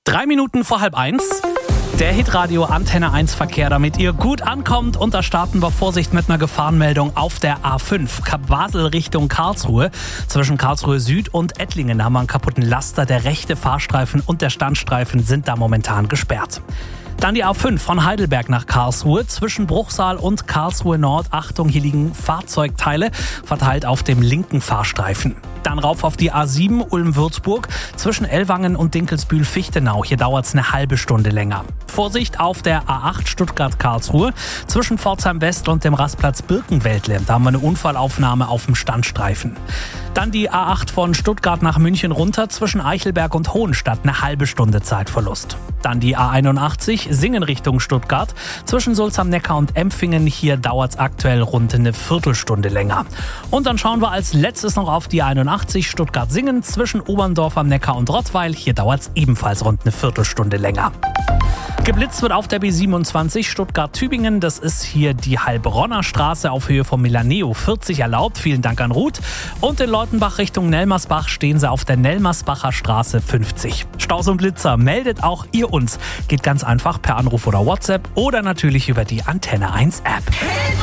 3 Minuten vor 12:30. Der Hitradio Antenne 1 Verkehr, damit ihr gut ankommt. Und da starten wir, Vorsicht, mit einer Gefahrenmeldung auf der A5. Kap Basel Richtung Karlsruhe. Zwischen Karlsruhe Süd und Ettlingen haben wir einen kaputten Laster. Der rechte Fahrstreifen und der Standstreifen sind da momentan gesperrt. Dann die A5 von Heidelberg nach Karlsruhe. Zwischen Bruchsal und Karlsruhe Nord. Achtung, hier liegen Fahrzeugteile verteilt auf dem linken Fahrstreifen. Dann rauf auf die A7 Ulm-Würzburg zwischen Ellwangen und Dinkelsbühl-Fichtenau. Hier dauert es eine halbe Stunde länger. Vorsicht auf der A8 Stuttgart-Karlsruhe zwischen Pforzheim West und dem Rastplatz Birkenwäldle. Da haben wir eine Unfallaufnahme auf dem Standstreifen. Dann die A8 von Stuttgart nach München runter zwischen Eichelberg und Hohenstadt. Eine halbe Stunde Zeitverlust. Dann die A81 Singen Richtung Stuttgart zwischen Sulz am Neckar und Empfingen. Hier dauert es aktuell rund eine Viertelstunde länger. Und dann schauen wir als letztes noch auf die A81 Stuttgart-Singen zwischen Oberndorf am Neckar und Rottweil. Hier dauert es ebenfalls rund eine Viertelstunde länger. Geblitzt wird auf der B27 Stuttgart-Tübingen. Das ist hier die Heilbronner Straße auf Höhe vom Milaneo 40 erlaubt. Vielen Dank an Ruth. Und in Leutenbach Richtung Nelmersbach stehen sie auf der Nelmersbacher Straße 50. Staus und Blitzer, meldet auch ihr uns. Geht ganz einfach per Anruf oder WhatsApp oder natürlich über die Antenne 1 App.